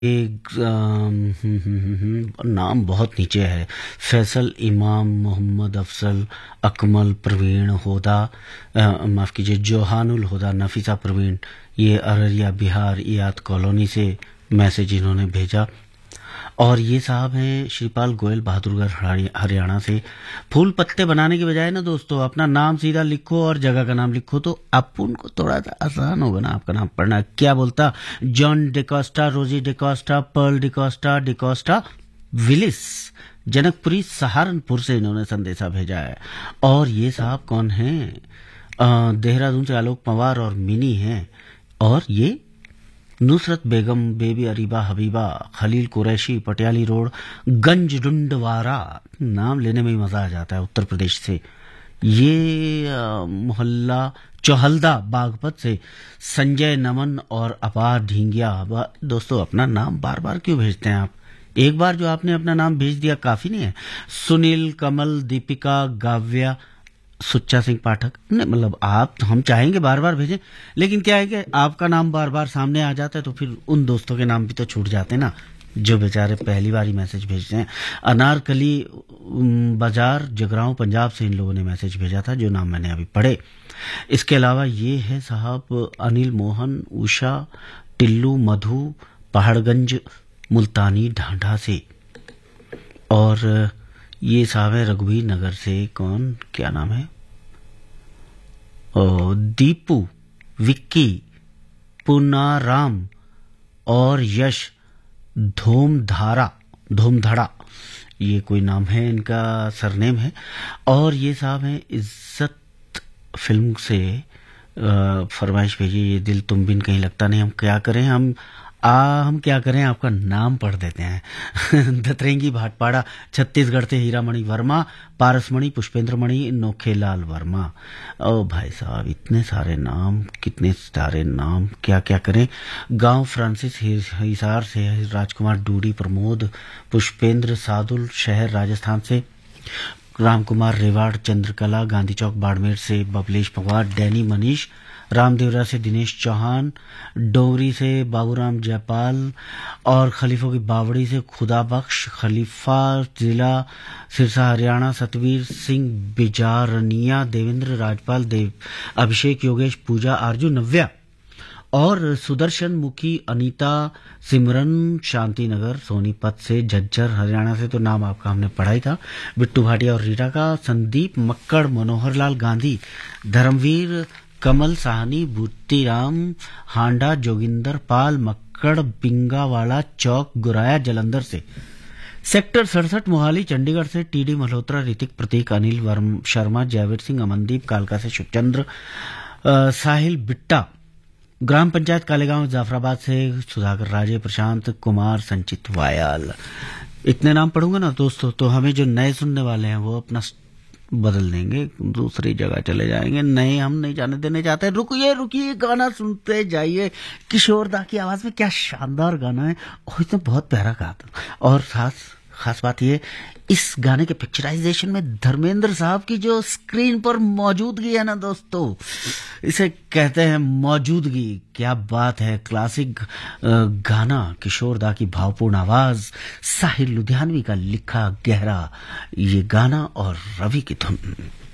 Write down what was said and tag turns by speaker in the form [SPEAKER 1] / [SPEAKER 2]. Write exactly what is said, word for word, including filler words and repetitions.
[SPEAKER 1] एक अम, हम्म, हम्म, हम्म, हम्म, नाम बहुत नीचे है। फैसल इमाम, मोहम्मद अफसल, अकमल प्रवीण होदा, अ, माफ कीजिए जोहानुल होदा, नफीसा प्रवीण, ये अररिया बिहार इयाद कॉलोनी से मैसेज इन्होंने भेजा। और ये साहब हैं श्रीपाल गोयल, बहादुरगढ़ हरि- हरियाणा से। फूल पत्ते बनाने के बजाय ना दोस्तों अपना नाम सीधा लिखो और जगह का नाम लिखो तो अपन को थोड़ा सा आसान होगा ना आपका नाम पढ़ना। क्या बोलता? जॉन डिकोस्टा, रोजी डिकोस्टा, पर्ल डिकोस्टा, डिकोस्टा विलिस, जनकपुरी सहारनपुर से इन्होंने संदेशा भेजा है। और ये साहब कौन हैं? अ, देहरादून से आलोक पवार और मिनी हैं। और ये नुसरत बेगम, baby Areeba Habiba, Khalil Qureshi, Patiyali road, गंज डुंडवारा। नाम लेने में ही मजा आ जाता है। उत्तर प्रदेश से ये अ, मोहल्ला चौहल्दा बागपत से संजय नमन और अपार ढींगिया। बा- दोस्तों अपना नाम बार बार क्यों भेजते हैं आप? एक बार जो आपने अपना नाम भेज दिया काफी नहीं है। सुनील, कमल, दीपिका, गाव्या, सुच्चा सिंह पाठक ने, मतलब आप, हम चाहेंगे बार बार भेजें, लेकिन क्या है कि आपका नाम बार बार सामने आ जाता है तो फिर उन दोस्तों के नाम भी तो छूट जाते हैं ना जो बेचारे पहली बार ही मैसेज भेजते हैं। अनारकली उम, बाजार जगरांव पंजाब से इन लोगों ने मैसेज भेजा था जो नाम मैंने अभी पढ़े। इसके अलावा ये है साहब अनिल मोहन, उषा, टिल्लू, मधु, पहाड़गंज, मुल्तानी ढांढा से। और ये साहब है रघुवीर नगर से। कौन, क्या नाम है? ओ, दीपू, विक्की, पुनाराम और यश धूमधारा, धूमधड़ा, ये कोई नाम है, इनका सरनेम है। और ये साहब हैं इज्जत फिल्म से अ, फरमाइश भेजी, ये दिल तुम बिन कहीं लगता नहीं। हम क्या करें, हम आ हम क्या करें, आपका नाम पढ़ देते हैं। दतरेंगी भाटपाड़ा छत्तीसगढ़ से हीरामणि वर्मा, पारसमणि, पुष्पेंद्रमणि, नोखेलाल वर्मा। ओ भाई साहब इतने सारे नाम, कितने सारे नाम, क्या क्या करें। गांव फ्रांसिस हिसार से राजकुमार डूडी, प्रमोद, पुष्पेंद्र सादुल, शहर राजस्थान से रामकुमार रेवाड़, चंद्रकला, गांधी चौक बाड़मेर से बबलेश पवार, डैनी मनीष, रामदेवरा से दिनेश चौहान, डोंगरी से बाबूराम जयपाल और खलीफों की बावड़ी से खुदा बख्श, खलीफा जिला सिरसा हरियाणा सतवीर सिंह बिजारनिया, देवेंद्र राजपाल, देव अभिषेक, योगेश, पूजा, आरजू, नव्या और सुदर्शन मुखी, अनीता, सिमरन, शांतिनगर सोनीपत से, झज्जर हरियाणा से तो नाम आपका हमने पढ़ा ही था, बिट्टू भाटिया और रीटा का, संदीप मक्कड़, मनोहर लाल गांधी, धर्मवीर, कमल साहनी, बूटीराम हांडा, जोगिंदर पाल, मक्कड़, बिंगावाला चौक, गुराया जलंधर से, सेक्टर सड़सठ मोहाली चंडीगढ़ से टीडी मल्होत्रा, ऋतिक, प्रतीक, अनिल वर्म शर्मा, जयवीर सिंह, अमनदीप, कालका से शुभचंद्र, अ, साहिल बिट्टा, ग्राम पंचायत कालेगांव जाफराबाद से सुधाकर राजे, प्रशांत कुमार, संचित वायाल। इतने नाम पढ़ूंगा ना दोस्तों तो हमें जो नए सुनने वाले हैं वो अपना स- बदल देंगे, दूसरी जगह चले जाएंगे। नए हम नहीं जाने देने चाहते। रुकिए रुकिए, गाना सुनते जाइए। किशोर दा की आवाज में क्या शानदार गाना है, और इसने बहुत प्यारा कहा था। और खास खास बात ये, इस गाने के पिक्चराइजेशन में धर्मेंद्र साहब की जो स्क्रीन पर मौजूदगी है ना दोस्तों, इसे कहते हैं मौजूदगी। क्या बात है, क्लासिक अ, गाना, किशोर दा की भावपूर्ण आवाज, साहिर लुधियानवी का लिखा गहरा ये गाना और रवि की धुन।